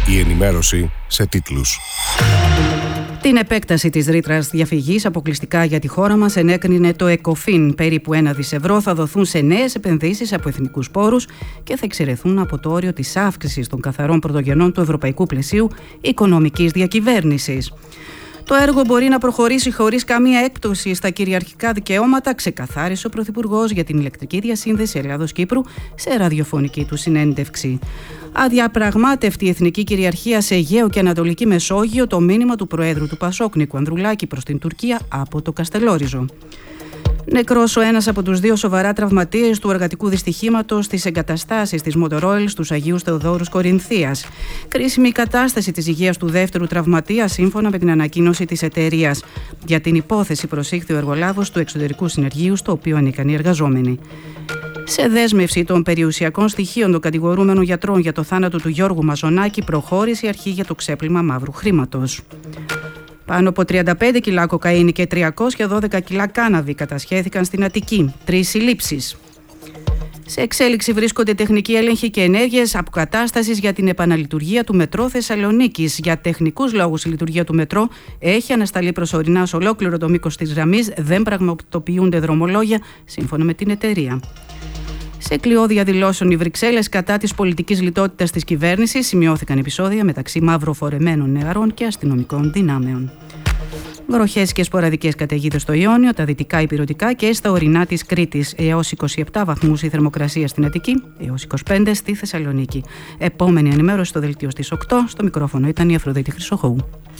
Η ενημέρωση σε τίτλους. Την επέκταση της ρήτρας διαφυγής αποκλειστικά για τη χώρα μας ενέκρινε το ΕΚΟΦΗΝ. Περίπου 1 δις ευρώ θα δοθούν σε νέες επενδύσεις από εθνικούς πόρους και θα εξαιρεθούν από το όριο της αύξησης των καθαρών πρωτογενών του ευρωπαϊκού πλαισίου οικονομικής διακυβέρνησης. Το έργο μπορεί να προχωρήσει χωρίς καμία έκπτωση στα κυριαρχικά δικαιώματα, ξεκαθάρισε ο Πρωθυπουργός για την ηλεκτρική διασύνδεση Ελλάδος-Κύπρου σε ραδιοφωνική του συνέντευξη. Αδιαπραγμάτευτη εθνική κυριαρχία σε Αιγαίο και Ανατολική Μεσόγειο, το μήνυμα του Προέδρου του ΠΑΣΟΚ Νίκου Ανδρουλάκη προς την Τουρκία από το Καστελόριζο. Νεκρός ο ένας από τους 2 σοβαρά τραυματίες του εργατικού δυστυχήματος στις εγκαταστάσεις της Μοτορόιλ στους Αγίους Θεοδόρους Κορινθίας. Κρίσιμη κατάσταση της υγείας του δεύτερου τραυματία, σύμφωνα με την ανακοίνωση της εταιρείας. Για την υπόθεση προσήχθη ο εργολάβος του εξωτερικού συνεργείου, στο οποίο ανήκαν οι εργαζόμενοι. Σε δέσμευση των περιουσιακών στοιχείων των κατηγορούμενων γιατρών για το θάνατο του Γιώργου Μαζονάκη, προχώρησε η αρχή για το ξέπλυμα μαύρου χρήματος. Πάνω από 35 κιλά κοκαίνη και 312 κιλά κάναβη κατασχέθηκαν στην Αττική. 3 συλλήψεις. Σε εξέλιξη βρίσκονται τεχνικοί έλεγχοι και ενέργειες αποκατάστασης για την επαναλειτουργία του μετρό Θεσσαλονίκης. Για τεχνικούς λόγους η λειτουργία του μετρό έχει ανασταλεί προσωρινά σε ολόκληρο το μήκος της γραμμής. Δεν πραγματοποιούνται δρομολόγια, σύμφωνα με την εταιρεία. Σε κλειό διαδηλώσεων οι Βρυξέλλες κατά της πολιτικής λιτότητας της κυβέρνησης σημειώθηκαν επεισόδια μεταξύ μαυροφορεμένων νεαρών και αστυνομικών δυνάμεων. Βροχές και σποραδικές καταιγίδες στο Ιόνιο, τα δυτικά ηπειρωτικά και στα ορεινά της Κρήτης. Έως 27 βαθμούς η θερμοκρασία στην Αττική, έως 25 στη Θεσσαλονίκη. Επόμενη ενημέρωση στο δελτίο στις 8. Στο μικρόφωνο ήταν η Αφροδίτη Χρυσοχώου.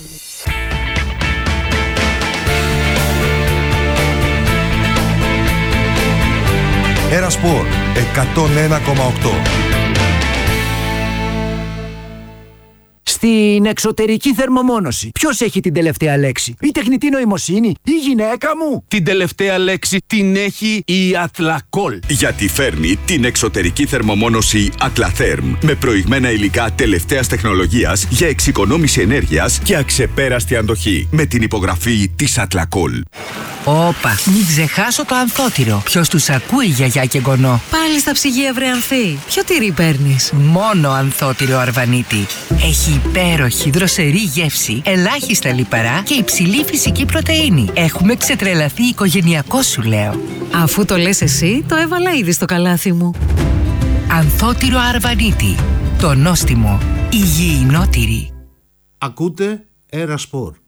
Ένα Σπορ 101,8. Στην εξωτερική θερμομόνωση, ποιος έχει την τελευταία λέξη? Η τεχνητή νοημοσύνη, η γυναίκα μου? Την τελευταία λέξη την έχει η Athlacol. Γιατί φέρνει την εξωτερική θερμομόνωση Atlatherm με προηγμένα υλικά τελευταίας τεχνολογίας για εξοικονόμηση ενέργειας και αξεπέραστη αντοχή. Με την υπογραφή της Athlacol. Όπα, μην ξεχάσω το ανθότυρο. Ποιος τους ακούει, γιαγιά και γονό? Πάλι στα ψυγεία, βρε Ανθή. Ποιο τυρί παίρνεις? Μόνο ανθότυρο Αρβανίτη. Έχει υπέροχη δροσερή γεύση, ελάχιστα λιπαρά και υψηλή φυσική πρωτεΐνη. Έχουμε ξετρελαθεί οικογενειακό, σου λέω. Αφού το λες εσύ, το έβαλα ήδη στο καλάθι μου. Ανθότυρο Αρβανίτη. Το νόστιμο υγιεινό τυρί. Ακούτε Ένα Σπορ.